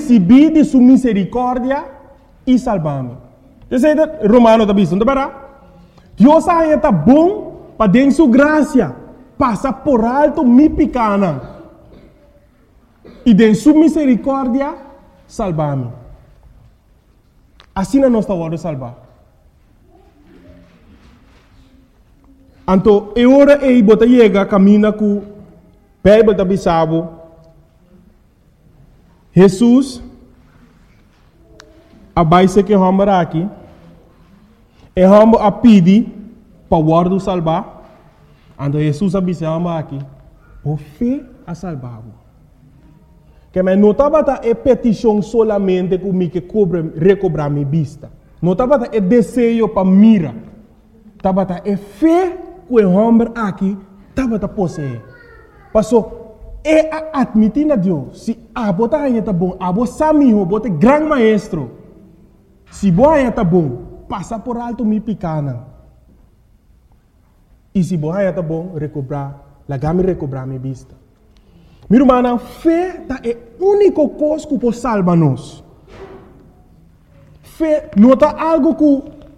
recebi de sua misericórdia e salvar-me. Você é Romano também, não é? Deus está bom para dar sua graça, passa por alto me picana e de sua misericórdia salvar-me. Assim nós estamos salvar. Então, é hora de você chegar, caminha com a Bíblia da Bissau. Jesus, a base que vamos aqui, é vamos a pedir para o guarda salvar. Então, Jesus avisa aqui, o fé a salvar. Que me notava é petição solamente que recobrar minha vista. Notava é desejo para mira. Tava é fé que o homem aqui tava possuir. Passou é admitir a Deus. Se a bota aí tá bom, a bota samiho, bota grande maestro. Se boa aí tá bom, passa por alto me picana. E se boa aí tá bom, recobrar, lagame recobrar minha vista. Meu irmão, fé é a única coisa que pode salvar nós. Fé não é algo que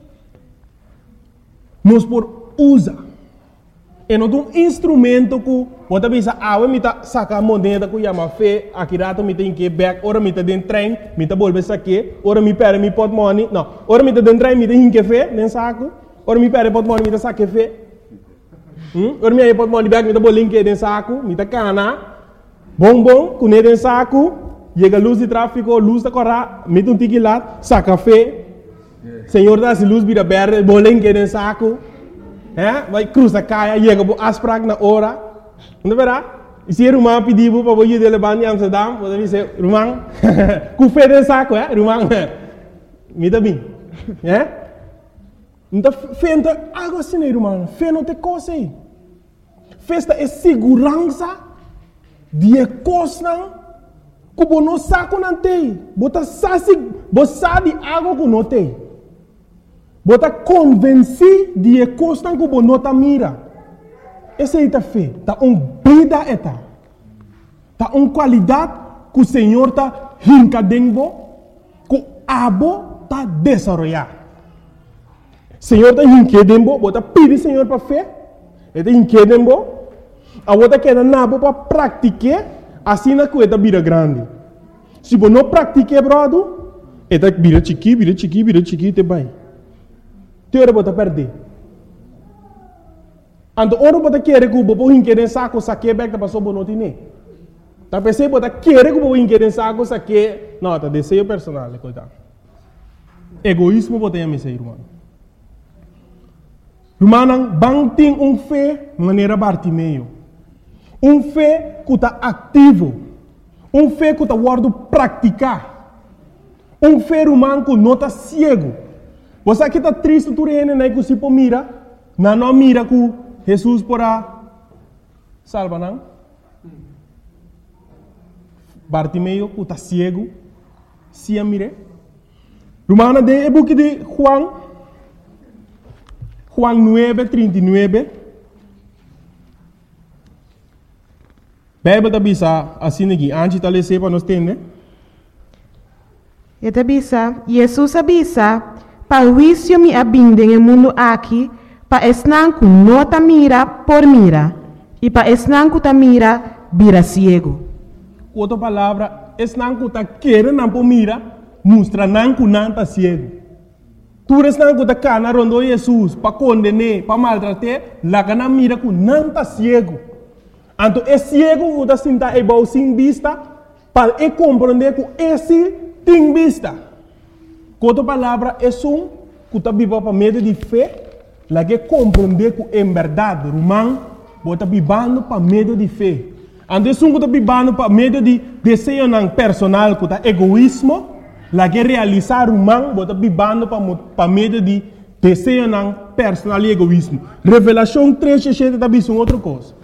nós podemos usar. É um instrumento que você pensa, me saca a moneda que chama fé, aqui rato me tem que back, ora me tem dentro trem, me tem bolsa aqui, ora me perde me pot money, não, ora me tem dentro trem, me tem que fé, nem saco, ora me perde pot money, me tem saque fé, ora me aí pot money back, me tem bolinho que dentro saco, me tem cana, bom, com ele dentro saco, chega luz de tráfico, luz da corra, me tem um tique lá, saca fé, Senhor dá se luz vira verde, bolinho que dentro saco. Vai cruzar caia, chega para as pragas na hora. Não é verdade? E se o irmão pediu para você ir levar em Amsterdam, você diz, irmão, com fé de saco, irmão, me dá bem. Então, fé não é algo assim, irmão. Fé não tem coisa aí. Fé é segurança de coisa que você não sabe não tem. Você sabe algo que não tem. Você convence de coisa que você não mira. Essa é a fé. Está uma vida. Está uma qualidade que o Senhor está rincadendo, que o abo está desenvolvendo. O Senhor está rincadendo, você pede o Senhor para fé. Ele está rincadendo, você quer nabo para praticar, assim na coisa vira grande. Se você não pratica, brother, ele vira chiqui, te vai. Teora bota perder. Ando ora bota querer que o bobo inquérem saco saque back da passou bonotine. Tá pensei bota querer que o bobo inquérem saco saque, não, tá desejo personal, coitado. Egoísmo bota em ser irmão. Irmão, bang tem fé maneira Bartimeu. Fé que tá ativo. Fé que tá guardo praticar. Fé humano que não tá cego. Você aqui está triste, tu né, que se pode mira, não mira que Jesus porá salva, não? Bartimeu, que está cego, se a mire. Romana de book de Juan 9:39. Bíblia da bisa assim aqui, antes de ler para nós entender. E da bisa, Jesus avisa. Para o juízo me abindem no mundo aqui, para esnanco nota mira por mira, e para esnanco ta mira vira ciego. Outra palavra, esnanco ta querer não por mira, mostra nanco não ta ciego. Tu esnanco ta cana rondo Jesus, para condenar, para maltratar, lá cana mira com não ta ciego. Então é ciego que ta sinta igual sem vista, para compreender que esse tem vista. Outra palavra é que está vivo para meio de fé, lá que compreender que é verdade, irmão, está vivendo para meio de fé. Então, está vivendo para meio de desejo personal, que está egoísmo, lá que realizar irmão, está vivendo para meio de desejo personal e egoísmo. Revelação 3:7 está vivendo outra coisa.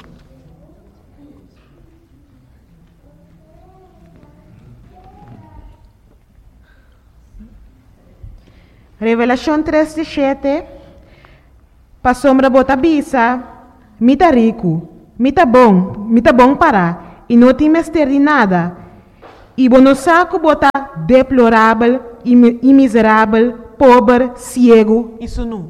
Revelação 3:7. Para sombra bota bisa, mita rico, mita bom para, e não tem mestre de nada. E bono saco bota deplorável e miserável, pobre, cego, isso não.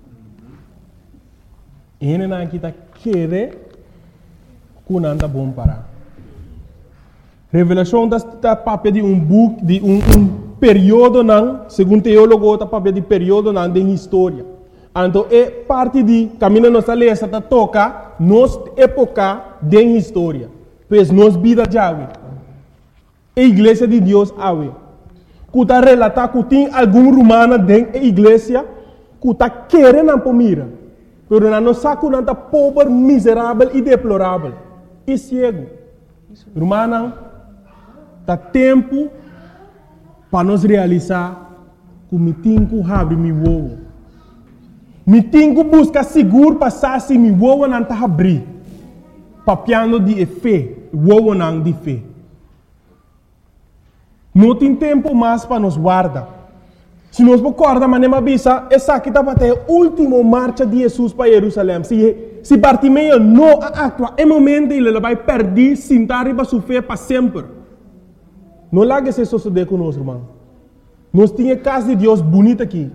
Ene na kita querer kunanda bom para. Revelação da papel de book de período não, segundo teólogo da papel de período não de história. Então é parte de caminho nossa lesa da toca nos época de história. Pois nos vida já a igreja de Deus ave. Kuta relata que tem algum romano dentro da igreja kuta querendo não pomira. Pero não saco não tá pobre, miserável e deplorável. E cego. Romano tá tempo para nós realizar que me tenho que abrir meu ovo. Me tenho que buscar seguro para se meu ovo não tá abrir. Papiando de fé, ovo não de fé. Não tem tempo mais para nos guardar. Se nós recordamos, manema bisa, essa aqui está até a última marcha de Jesus para Jerusalém. Se Bartimeu não atua, é momento ele vai perder, sentar e vai sofrer para sempre. Não larga se suceder conosco, irmão. Nós temos casa de Deus bonita aqui.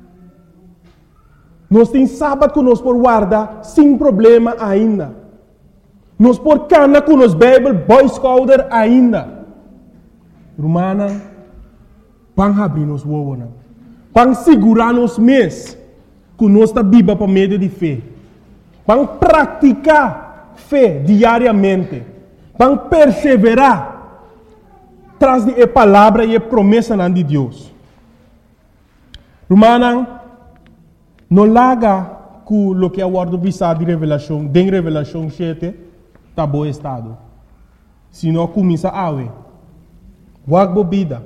Nós temos sábado que nós por guardar sem problema ainda. Nós por cana com nos Bible, Boy Scouter ainda. Romana, vamos abrir nos ovos. Vamos segurar nos mês que nós está viva por meio de fé. Vamos praticar fé diariamente. Vamos perseverar traz de a palavra e a promessa de Deus. Romana, não larga com o que é o ordem de revelação, de revelação 7, está bom estado. Se não começa a ver. Wag bobida.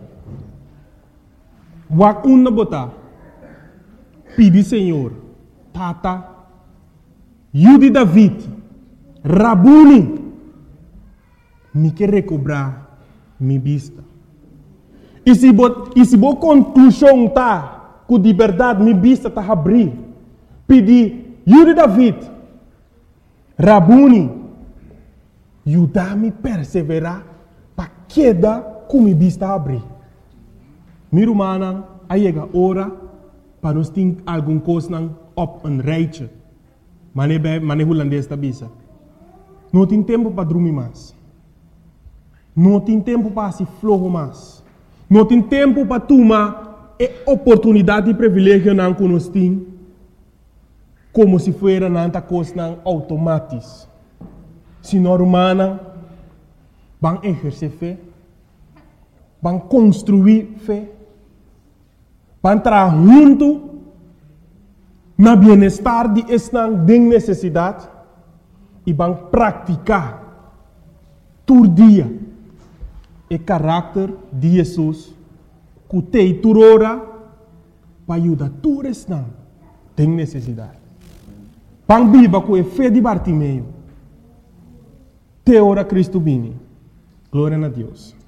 Wag una bota. Pedi Senhor. Tata. Yudi David. Rabuni. Me quer recobrar minha vista. E se bo conclusão tá, que de verdade minha vista tá abrir. Pedi Yudi David. Rabuni. Yudar-me perseverar para queda com minha vista abrir. Minha irmã, aí chega a hora para nós ter alguma coisa op een rijtje. Mane holandês da bisa. Não tem tempo para dormir mais. Não tem tempo para se flojo mais. Não tem tempo para tomar a oportunidade e privilégio que nós temos como se fosse nanta coisa automática. Se nós humanos vamos exercer fé, vamos construir fé, vamos trabalhar junto no bem-estar de esta necessidade e vamos praticar todo dia o caráter de Jesus que tem toda hora para ajudar todos esta tem necessidade. Vamos viver com a fé de Bartimeu. Te ora Cristo vini. Glória a Deus.